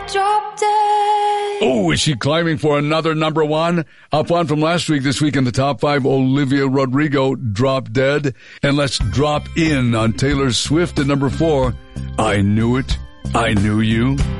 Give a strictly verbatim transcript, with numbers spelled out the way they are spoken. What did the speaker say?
drop dead. Oh, is she climbing for another number one? Up one from last week, this week in the top five, Olivia Rodrigo, Drop Dead. And let's drop in on Taylor Swift at number four, I Knew It, I Knew You.